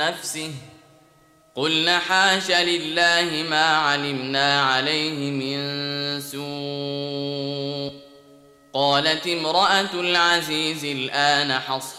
نفسه قلنا حاش لله ما علمنا عليه من سوء. قالت امرأة العزيز الآن حصحص